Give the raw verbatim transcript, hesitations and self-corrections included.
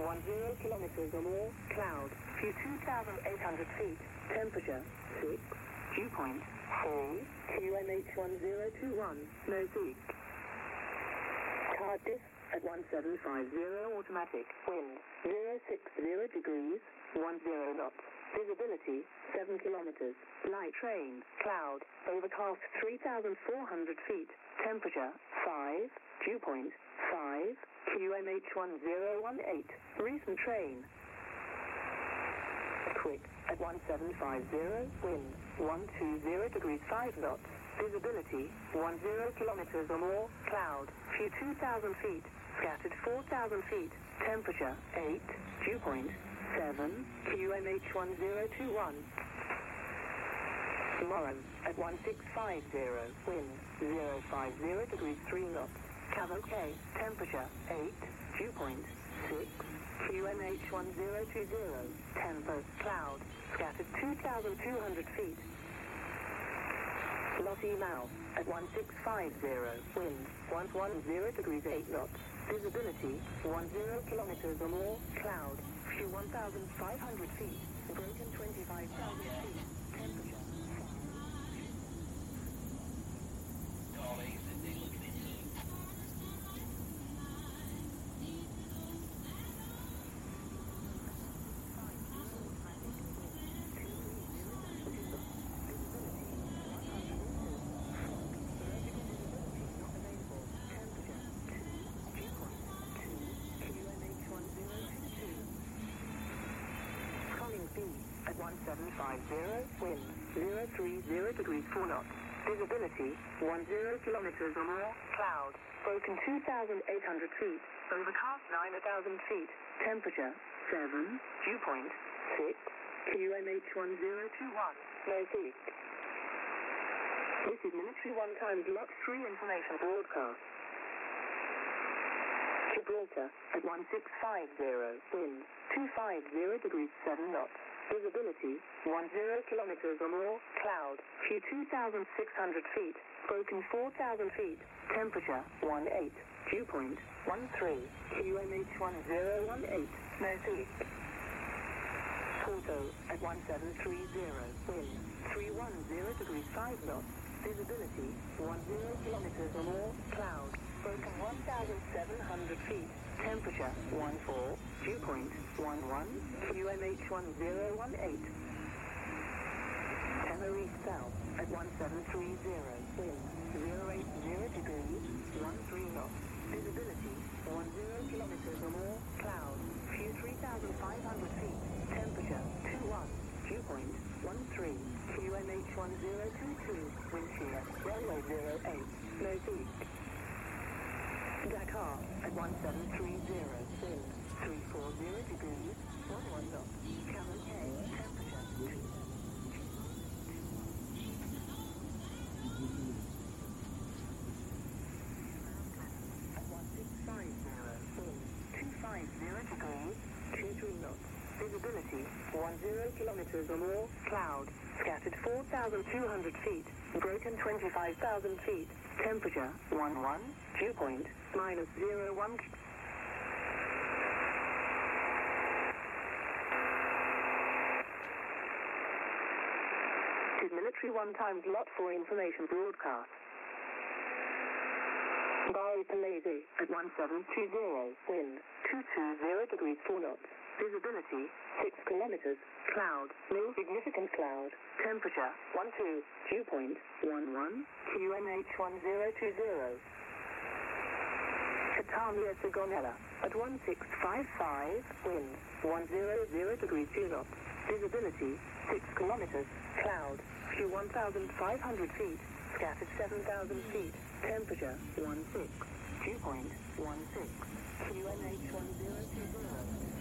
ten kilometers or more, cloud, view two thousand eight hundred feet, temperature, six, dew point, three, Q M H one zero two one, Mozambique. Cardiff at one seven five zero, automatic, wind, zero six zero degrees, ten knots. Visibility, seven kilometers. Light rain, cloud, overcast three thousand four hundred feet. Temperature, five, dew point, five, Q M H one zero one eight. Recent train. Quick, at one seven five zero, wind, one two zero degrees, five knots. Visibility, ten kilometers or more, cloud, view two thousand feet. Scattered four thousand feet. Temperature, eight, dew point, seven, Q M H one zero two one. Tomorrow, at one six five zero, wind, zero five zero degrees, three knots. Cavalcade, temperature, eight, dew point, six, Q M H one zero two zero. Tempo, cloud, scattered two thousand two hundred feet. Lottie Mouth, at one six five zero, wind, one ten degrees, eight knots. Visibility, ten kilometers or more, cloud, view one thousand five hundred feet, broken twenty-five thousand feet, temperature. At one seven five zero, wind, zero three zero degrees, four knots. Visibility, ten kilometers or more, cloud, broken two thousand eight hundred feet, overcast nine thousand feet, temperature, seven, dew point, six, Q M H one zero two one, Mozambique. This is Military One times Lot three information broadcast. Gibraltar, at one six five zero, wind, two five zero degrees, seven knots. Visibility, ten kilometers or more, cloud, view two thousand six hundred feet, broken four thousand feet, temperature, eighteen, dew point, thirteen, Q M H one zero one eight, Mozambique. Porto, at one seven three zero, wind, three ten degrees, five knots. Visibility, ten kilometers or more, cloud, broken one thousand seven hundred feet, temperature, fourteen, dew point, eleven, Q M H one zero one eight. Tenerife South, at one seven three zero, wind, zero eight zero degrees, thirteen knots. Visibility, ten kilometers or more, cloud, view three thousand five hundred feet, temperature, twenty-one, dew point, thirteen, Q M H one zero two two, wind shear, runway zero eight, Mozambique. Dakar, at one seven three zero, wind, three forty degrees, eleven knots. Cavalcade, temperature, two. At one six five zero, wind, two fifty degrees, twenty-three knots. Visibility, ten kilometers or more, cloud, scattered four thousand two hundred feet, broken twenty-five thousand feet, temperature, eleven, dew point, minus zero one. This is Military One times Lot four information broadcast. Bari Palese, at one seven two zero, wind, two twenty degrees, four knots. Visibility, six kilometers, cloud, no significant cloud, temperature, twelve, dew point, eleven, Q M H one zero two zero. Catania Sigonella, at one six five five, wind, one hundred degrees, two knots. Visibility, six kilometers, cloud, view one thousand five hundred feet, scattered seven thousand feet, temperature, sixteen, dew point, sixteen, Q M H one zero two zero.